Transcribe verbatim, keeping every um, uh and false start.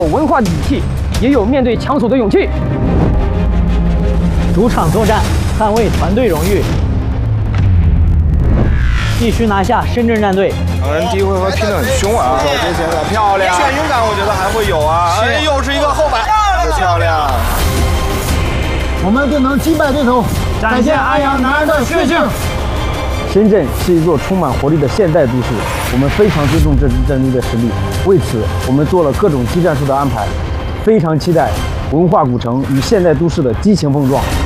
文化底气，也有面对强手的勇气。 主场作战，捍卫团队荣誉，必须拿下深圳战队。 两人第一回合拼得很凶啊，手接前的漂亮，眩晕感我觉得还会有啊。哎，又是一个后摆，漂亮。 我们定能击败对手，展现安阳男儿的血性。 深圳是一座充满活力的现代都市，我们非常尊重这支战队的实力，为此我们做了各种技战术的安排，非常期待文化古城与现代都市的激情碰撞。